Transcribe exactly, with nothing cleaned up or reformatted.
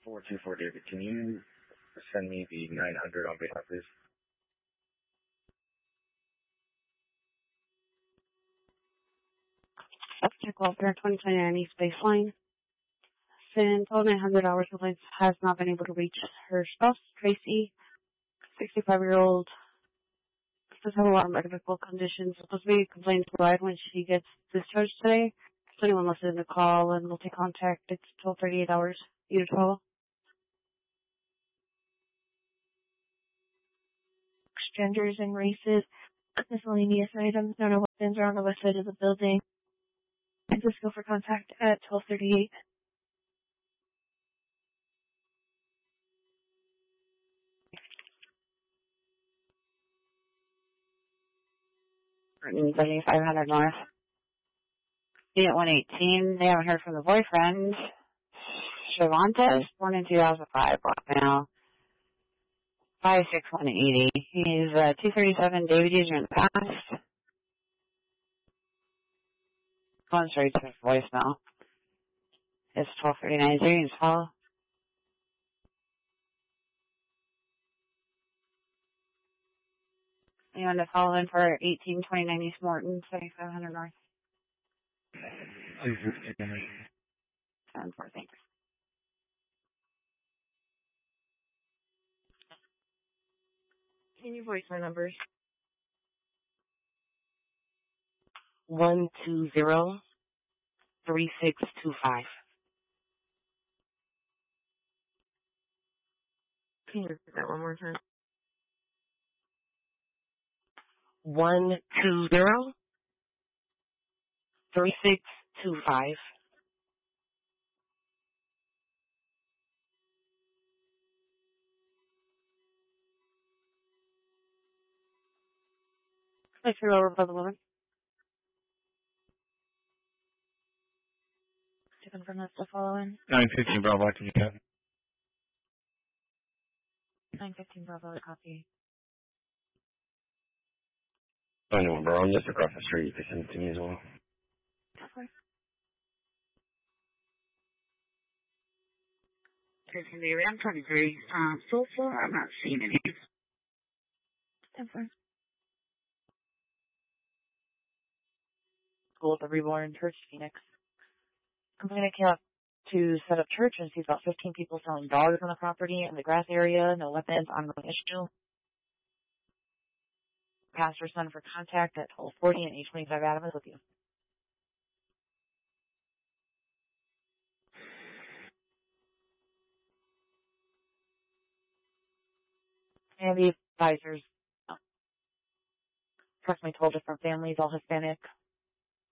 four two four David, can you send me the nine hundred on behalf, please? Check welfare twenty twenty-nine East Baseline. Since all nine hundred hours complaints has not been able to reach her spouse, Tracy, sixty-five-year-old, does have a lot of medical conditions. Supposed to be complaints live when she gets discharged today. If anyone listening to call and we'll take contact, it's twelve thirty-eight hours. You to twelve. Genders and races, miscellaneous items, no no weapons are on the west side of the building. And just go for contact at twelve thirty-eight. seventy-five hundred North. Unit one eighteen, they haven't heard from the boyfriend. Cervantes, born in two thousand five, Blackmail. five six one eighty. He's uh, two thirty-seven David user in the past. Going straight to his voicemail. It's twelve thirty-nine. Zero and follow. You want to follow in for eighteen twenty-nine East Morton, seventy-five hundred North. seven four, thanks. Can you voice my numbers? One two zero three six two five. Can you repeat that one more time? One two zero three six two five. Place her over by the woman. To confirm that's the following. nine fifteen Bravo, can you have? nine fifteen Bravo, copy. I know, bro. I'm just across the street. You can send it to me as well. Of course. Fifteen David, I'm twenty-three. Um, so far, I'm not seeing any. Of course. School of the Reborn Church, Phoenix. Complainant came up to set up church and sees about fifteen people selling dogs on the property in the grass area. No weapons, ongoing issue. Pastor son for contact at twelve forty and H twenty-five Adam is with you. And the advisors, oh, approximately twelve different families, all Hispanic.